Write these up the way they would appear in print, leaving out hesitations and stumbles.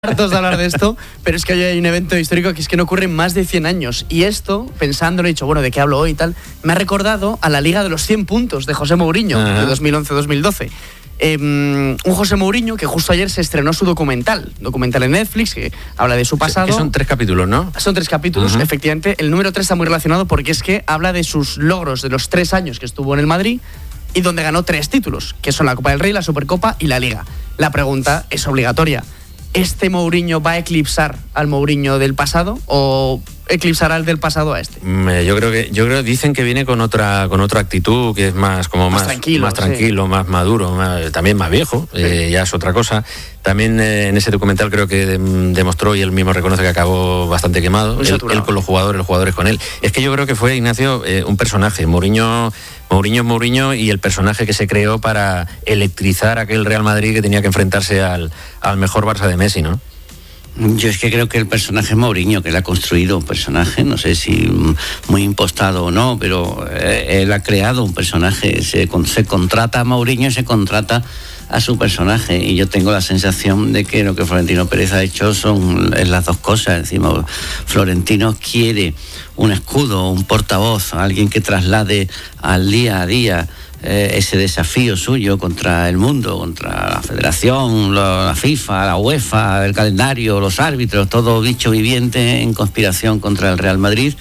hartos de hablar de esto, pero es que hoy hay un evento histórico que es que no ocurre en más de 100 años. Y esto, pensándolo, he dicho, bueno, ¿de qué hablo hoy y tal? Me ha recordado a la Liga de los 100 puntos de José Mourinho, de 2011-2012. Un José Mourinho que justo ayer se estrenó su documental en Netflix, que habla de su pasado. Que son 3 capítulos, ¿no? Son 3 capítulos, efectivamente. El número 3 está muy relacionado porque es que habla de sus logros de los 3 años que estuvo en el Madrid y donde ganó 3 títulos, que son la Copa del Rey, la Supercopa y la Liga. La pregunta es obligatoria. ¿Este Mourinho va a eclipsar al Mourinho del pasado o eclipsará al del pasado a este? Yo creo dicen que viene con otra actitud, que es más tranquilo, sí. Más maduro, también más viejo, ya es otra cosa. También en ese documental creo que demostró, y él mismo reconoce que acabó bastante quemado, él con los jugadores con él. Es que yo creo que fue, Ignacio, un personaje. Mourinho, y el personaje que se creó para electrizar a aquel Real Madrid que tenía que enfrentarse al mejor Barça de Messi, ¿no? Yo es que creo que el personaje Mourinho, que él ha construido un personaje, no sé si muy impostado o no, pero él ha creado un personaje, se contrata a Mourinho y se contrata a su personaje, y yo tengo la sensación de que lo que Florentino Pérez ha hecho son las dos cosas. Decimos, Florentino quiere un escudo, un portavoz, alguien que traslade al día a día ese desafío suyo contra el mundo, contra la Federación, la FIFA, la UEFA, el calendario, los árbitros, todo bicho viviente en conspiración contra el Real Madrid.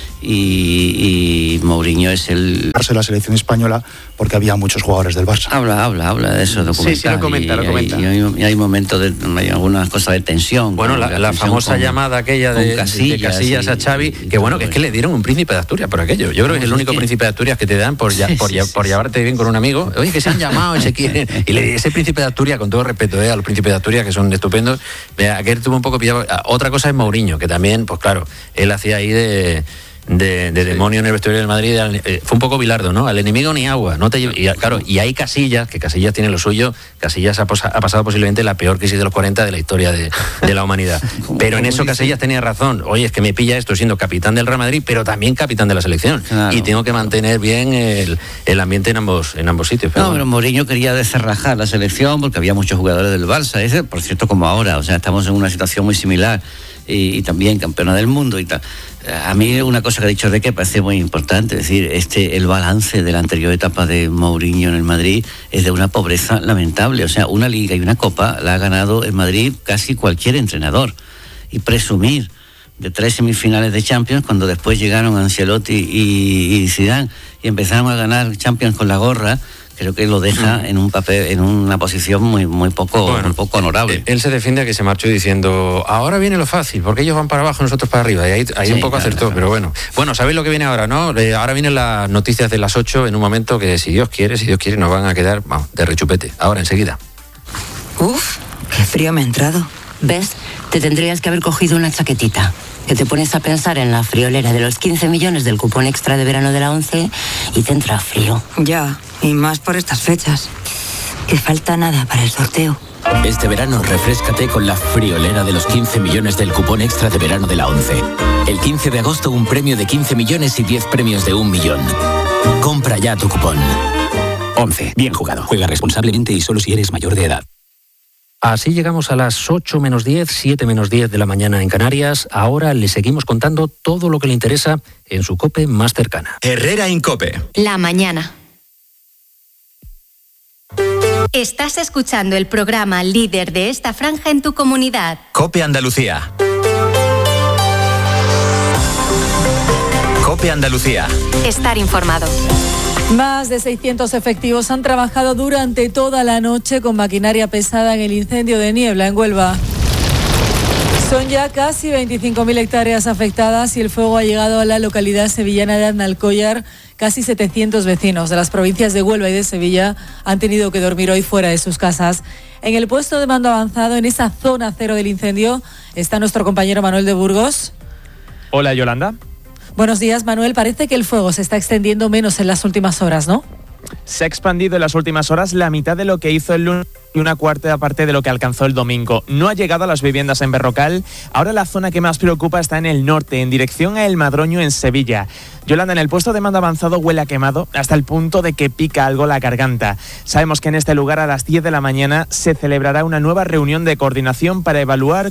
Y Mourinho es el... la selección española porque había muchos jugadores del Barça. Habla de eso, documental. Sí, lo comenta. Y hay momentos hay algunas cosas de tensión. Bueno, la famosa llamada aquella de Casillas a Xavi, que bueno, que es que le dieron un príncipe de Asturias por aquello. Yo creo que es el único príncipe de Asturias que te dan por llevarte bien con un amigo. Oye, que se han llamado y se quieren. Y ese príncipe de Asturias, con todo respeto a los príncipes de Asturias, que son estupendos, aquel tuvo un poco pillado. Otra cosa es Mourinho, que también, pues claro, él hacía ahí de demonio en el vestuario del Madrid. Fue un poco Bilardo, ¿no? Al enemigo ni agua. Y hay Casillas, que Casillas tiene lo suyo. Casillas ha pasado posiblemente la peor crisis de los 40 de la historia de la humanidad. Pero en eso Casillas tenía razón. Oye, es que me pilla esto siendo capitán del Real Madrid, pero también capitán de la selección. Claro. Y tengo que mantener bien el ambiente en ambos sitios. Pero Mourinho quería descerrajar la selección porque había muchos jugadores del Barça. Ese, por cierto, como ahora. O sea, estamos en una situación muy similar. Y también campeona del mundo y tal. A mí una cosa que ha dicho Reque parece muy importante, es decir, el balance de la anterior etapa de Mourinho en el Madrid es de una pobreza lamentable. O sea, una liga y una copa la ha ganado en Madrid casi cualquier entrenador. Y presumir de 3 semifinales de Champions cuando después llegaron Ancelotti y Zidane y empezaron a ganar Champions con la gorra, creo que lo deja en un papel, en una posición muy poco honorable. Él se defiende a que se marchó diciendo, ahora viene lo fácil, porque ellos van para abajo, nosotros para arriba, y ahí un poco acertó, claro. Pero bueno. Bueno, ¿sabéis lo que viene ahora, no? Ahora vienen las noticias de las 8 en un momento que si Dios quiere, nos van a quedar de rechupete. Ahora, enseguida. Uf, qué frío me ha entrado. ¿Ves? Te tendrías que haber cogido una chaquetita. Que te pones a pensar en la friolera de los 15 millones del cupón extra de verano de la 11 y te entra frío. Ya, y más por estas fechas. Que falta nada para el sorteo. Este verano refréscate con la friolera de los 15 millones del cupón extra de verano de la 11. El 15 de agosto un premio de 15 millones y 10 premios de 1 millón. Compra ya tu cupón. 11. Bien jugado. Juega responsablemente y solo si eres mayor de edad. Así llegamos a las 8 menos 10, 7 menos 10 de la mañana en Canarias. Ahora le seguimos contando todo lo que le interesa en su COPE más cercana. Herrera Incope. La mañana. Estás escuchando el programa líder de esta franja en tu comunidad. COPE Andalucía. COPE Andalucía. Estar informado. Más de 600 efectivos han trabajado durante toda la noche con maquinaria pesada en el incendio de Niebla, en Huelva. Son ya casi 25.000 hectáreas afectadas y el fuego ha llegado a la localidad sevillana de Aznalcóllar. Casi 700 vecinos de las provincias de Huelva y de Sevilla han tenido que dormir hoy fuera de sus casas. En el puesto de mando avanzado, en esa zona cero del incendio, está nuestro compañero Manuel de Burgos. Hola, Yolanda. Buenos días, Manuel. Parece que el fuego se está extendiendo menos en las últimas horas, ¿no? Se ha expandido en las últimas horas la mitad de lo que hizo el lunes y una cuarta parte de lo que alcanzó el domingo. No ha llegado a las viviendas en Berrocal. Ahora la zona que más preocupa está en el norte, en dirección a El Madroño, en Sevilla. Yolanda, en el puesto de mando avanzado huele a quemado hasta el punto de que pica algo la garganta. Sabemos que en este lugar a las 10 de la mañana se celebrará una nueva reunión de coordinación para evaluar